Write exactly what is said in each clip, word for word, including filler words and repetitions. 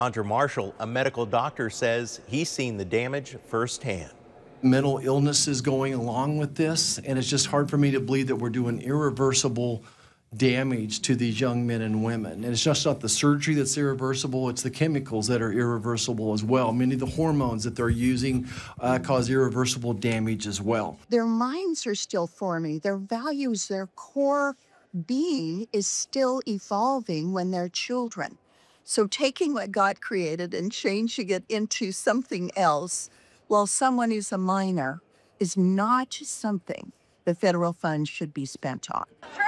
Hunter Marshall, a medical doctor, says he's seen the damage firsthand. Mental illness is going along with this, and it's just hard for me to believe that we're doing irreversible damage to these young men and women. And it's just not the surgery that's irreversible, it's the chemicals that are irreversible as well. Many of the hormones that they're using uh, cause irreversible damage as well. Their minds are still forming, their values, their core being is still evolving when they're children. So taking what God created and changing it into something else while someone is a minor is not something the federal funds should be spent on.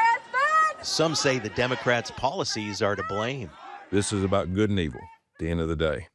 Some say the Democrats' policies are to blame. This is about good and evil at the end of the day.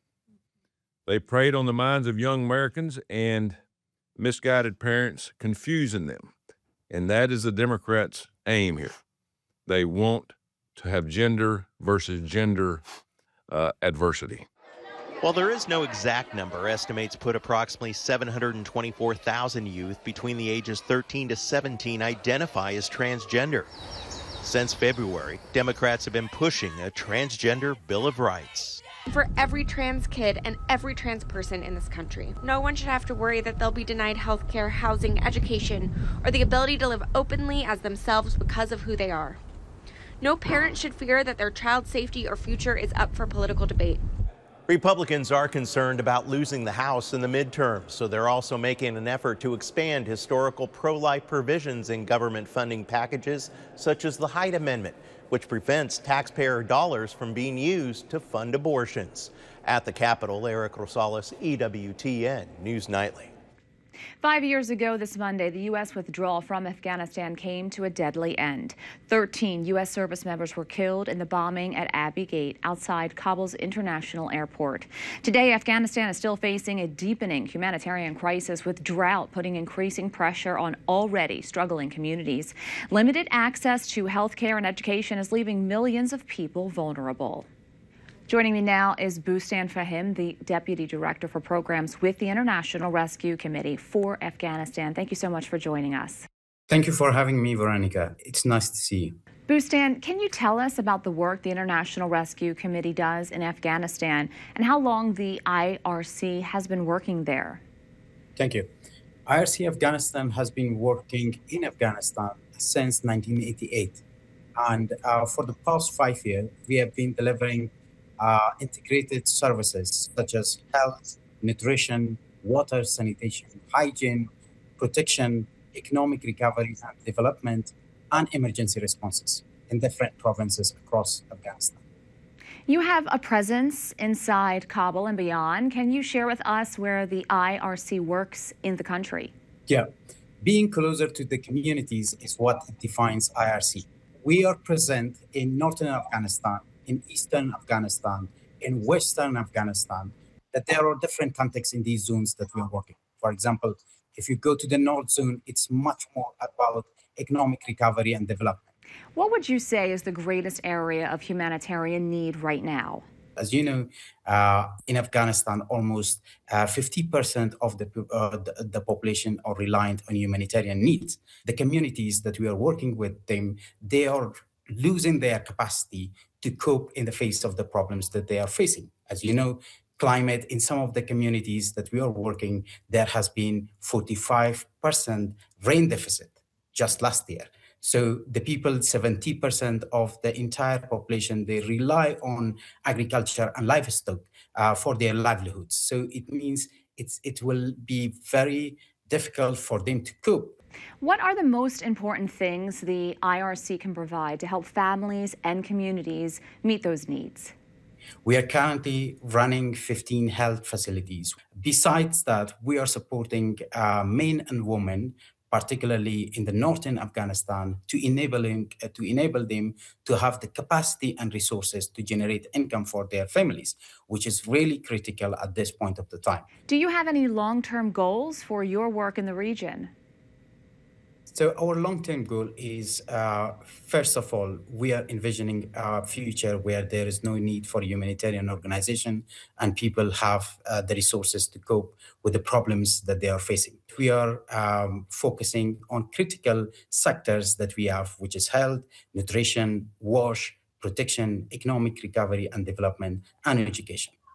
They preyed on the minds of young Americans and misguided parents, confusing them. And that is the Democrats' aim here. They want to have gender versus gender uh, adversity. While there is no exact number, estimates put approximately seven hundred twenty-four thousand youth between the ages thirteen to seventeen identify as transgender. Since February, Democrats have been pushing a transgender Bill of Rights. For every trans kid and every trans person in this country, no one should have to worry that they'll be denied health care, housing, education, or the ability to live openly as themselves because of who they are. No parent should fear that their child's safety or future is up for political debate. Republicans are concerned about losing the House in the midterms, so they're also making an effort to expand historical pro-life provisions in government funding packages, such as the Hyde Amendment, which prevents taxpayer dollars from being used to fund abortions. At the Capitol, Eric Rosales, E W T N News Nightly. Five years ago this Monday, the U S withdrawal from Afghanistan came to a deadly end. thirteen U S service members were killed in the bombing at Abbey Gate outside Kabul's international airport. Today, Afghanistan is still facing a deepening humanitarian crisis, with drought putting increasing pressure on already struggling communities. Limited access to health care and education is leaving millions of people vulnerable. Joining me now is Bustan Fahim, the Deputy Director for Programs with the International Rescue Committee for Afghanistan. Thank you so much for joining us. Thank you for having me, Veronica. It's nice to see you. Bustan, can you tell us about the work the International Rescue Committee does in Afghanistan and how long the I R C has been working there? Thank you. I R C Afghanistan has been working in Afghanistan since nineteen eighty-eight. And uh, for the past five years, we have been delivering Uh, integrated services such as health, nutrition, water, sanitation, hygiene, protection, economic recovery and development, and emergency responses in different provinces across Afghanistan. You have a presence inside Kabul and beyond. Can you share with us where the I R C works in the country? Yeah, being closer to the communities is what defines I R C. We are present in northern Afghanistan, in eastern Afghanistan, in western Afghanistan, that there are different contexts in these zones that we are working. For example, if you go to the North Zone, it's much more about economic recovery and development. What would you say is the greatest area of humanitarian need right now? As you know, uh, in Afghanistan, almost uh, fifty percent of the, uh, the, the population are reliant on humanitarian needs. The communities that we are working with them, they are losing their capacity to cope in the face of the problems that they are facing. As you know, climate in some of the communities that we are working, there has been forty-five percent rain deficit just last year. So the people, seventy percent of the entire population, they rely on agriculture and livestock uh, for their livelihoods. So it means it's, it will be very difficult for them to cope. What are the most important things the I R C can provide to help families and communities meet those needs? We are currently running fifteen health facilities. Besides that, we are supporting uh, men and women, particularly in the northern Afghanistan, to enabling uh, to enable them to have the capacity and resources to generate income for their families, which is really critical at this point of the time. Do you have any long-term goals for your work in the region? So our long-term goal is, uh, first of all, we are envisioning a future where there is no need for a humanitarian organization and people have uh, the resources to cope with the problems that they are facing. We are um, focusing on critical sectors that we have, which is health, nutrition, wash, protection, economic recovery and development, and education.